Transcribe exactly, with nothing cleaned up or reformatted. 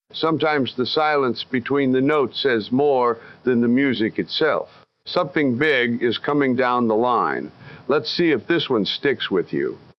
Sometimes the silence between the notes says more than the music itself. Something big is coming down the line. Let's see if this one sticks with you.